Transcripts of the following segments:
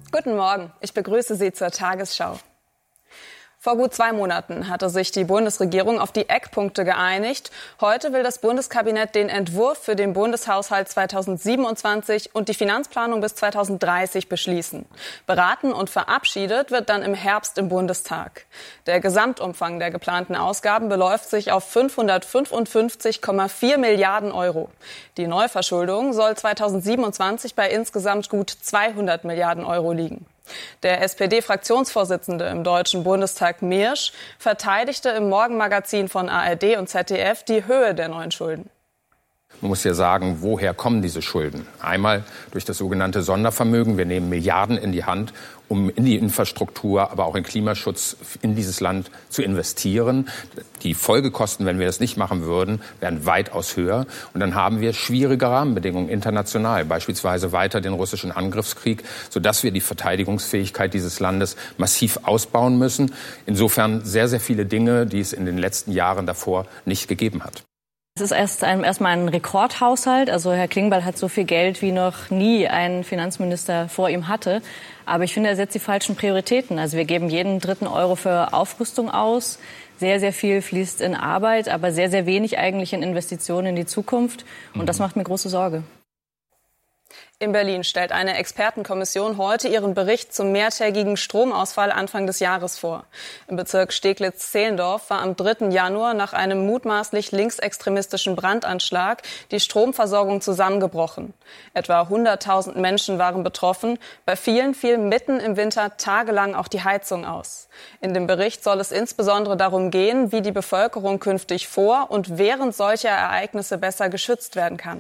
Guten Morgen, ich begrüße Sie zur Tagesschau. Vor gut 2 Monaten hatte sich die Bundesregierung auf die Eckpunkte geeinigt. Heute will das Bundeskabinett den Entwurf für den Bundeshaushalt 2027 und die Finanzplanung bis 2030 beschließen. Beraten und verabschiedet wird dann im Herbst im Bundestag. Der Gesamtumfang der geplanten Ausgaben beläuft sich auf 555,4 Milliarden Euro. Die Neuverschuldung soll 2027 bei insgesamt gut 200 Milliarden Euro liegen. Der SPD-Fraktionsvorsitzende im Deutschen Bundestag Miersch verteidigte im Morgenmagazin von ARD und ZDF die Höhe der neuen Schulden. Man muss ja sagen, woher kommen diese Schulden? Einmal durch das sogenannte Sondervermögen. Wir nehmen Milliarden in die Hand, um in die Infrastruktur, aber auch in Klimaschutz in dieses Land zu investieren. Die Folgekosten, wenn wir das nicht machen würden, wären weitaus höher. Und dann haben wir schwierige Rahmenbedingungen international, beispielsweise weiter den russischen Angriffskrieg, sodass wir die Verteidigungsfähigkeit dieses Landes massiv ausbauen müssen. Insofern sehr, sehr viele Dinge, die es in den letzten Jahren davor nicht gegeben hat. Es ist erstmal ein Rekordhaushalt. Also Herr Klingbeil hat so viel Geld wie noch nie ein Finanzminister vor ihm hatte. Aber ich finde, er setzt die falschen Prioritäten. Also wir geben jeden 3. Euro für Aufrüstung aus. Sehr, sehr viel fließt in Arbeit, aber sehr, sehr wenig eigentlich in Investitionen in die Zukunft. Und das macht mir große Sorge. In Berlin stellt eine Expertenkommission heute ihren Bericht zum mehrtägigen Stromausfall Anfang des Jahres vor. Im Bezirk Steglitz-Zehlendorf war am 3. Januar nach einem mutmaßlich linksextremistischen Brandanschlag die Stromversorgung zusammengebrochen. Etwa 100.000 Menschen waren betroffen. Bei vielen fiel mitten im Winter tagelang auch die Heizung aus. In dem Bericht soll es insbesondere darum gehen, wie die Bevölkerung künftig vor und während solcher Ereignisse besser geschützt werden kann.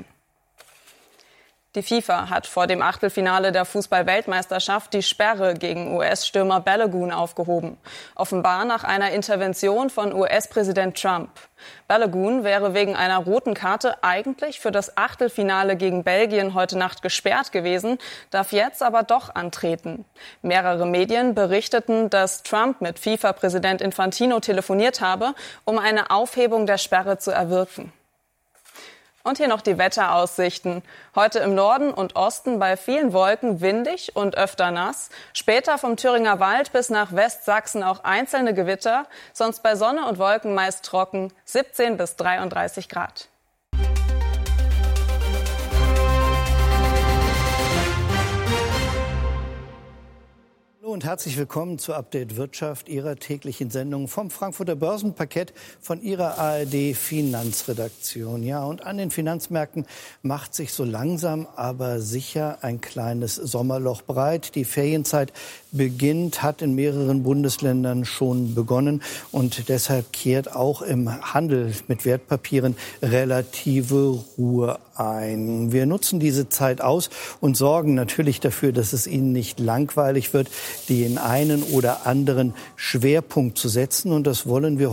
Die FIFA hat vor dem Achtelfinale der Fußball-Weltmeisterschaft die Sperre gegen US-Stürmer Balogun aufgehoben. Offenbar nach einer Intervention von US-Präsident Trump. Balogun wäre wegen einer roten Karte eigentlich für das Achtelfinale gegen Belgien heute Nacht gesperrt gewesen, darf jetzt aber doch antreten. Mehrere Medien berichteten, dass Trump mit FIFA-Präsident Infantino telefoniert habe, um eine Aufhebung der Sperre zu erwirken. Und hier noch die Wetteraussichten. Heute im Norden und Osten bei vielen Wolken windig und öfter nass. Später vom Thüringer Wald bis nach Westsachsen auch einzelne Gewitter. Sonst bei Sonne und Wolken meist trocken, 17 bis 33 Grad. Hallo und herzlich willkommen zu Update Wirtschaft, Ihrer täglichen Sendung vom Frankfurter Börsenparkett von Ihrer ARD Finanzredaktion. Ja, und an den Finanzmärkten macht sich so langsam, aber sicher ein kleines Sommerloch breit. Die Ferienzeit beginnt, hat in mehreren Bundesländern schon begonnen und deshalb kehrt auch im Handel mit Wertpapieren relative Ruhe ein. Wir nutzen diese Zeit aus und sorgen natürlich dafür, dass es Ihnen nicht langweilig wird, den einen oder anderen Schwerpunkt zu setzen. Und das wollen wir